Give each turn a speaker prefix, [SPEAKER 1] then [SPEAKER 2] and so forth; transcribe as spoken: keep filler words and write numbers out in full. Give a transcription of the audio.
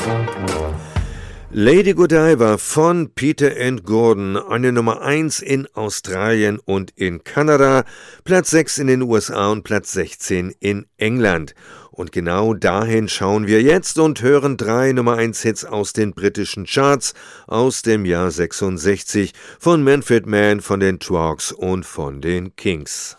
[SPEAKER 1] Lady Godiva von Peter and Gordon, eine Nummer eins in Australien und in Kanada, Platz sechs in den U S A und Platz sechzehn in England. Und genau dahin schauen wir jetzt und hören drei Nummer eins Hits aus den britischen Charts aus dem Jahr sechsundsechzig von Manfred Mann, von den Troggs und von den Kings.